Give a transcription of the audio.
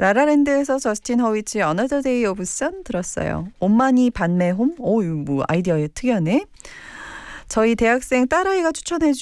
라라랜드에서 저스틴 허위츠의 Another Day of Sun 들었어요. 엄마니 반매홈? 이거 뭐 아이디어 특이하네. 저희 대학생 딸아이가 추천해준